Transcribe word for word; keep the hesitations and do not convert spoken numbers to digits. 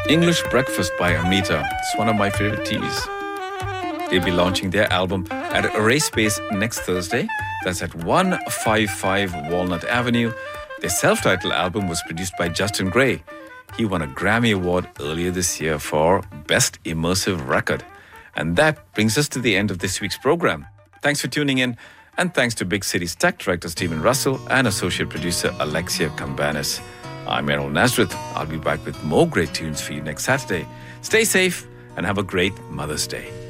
English Breakfast by Amita. It's one of my favorite teas. They'll be launching their album at Array Space next Thursday. That's at one fifty-five Walnut Avenue. Their self-titled album was produced by Justin Gray. He won a Grammy Award earlier this year for Best Immersive Record. And that brings us to the end of this week's program. Thanks for tuning in, and thanks to Big City's tech director Stephen Russell and associate producer Alexia Cambanis. I'm Errol Nazareth. I'll be back with more great tunes for you next Saturday. Stay safe and have a great Mother's Day.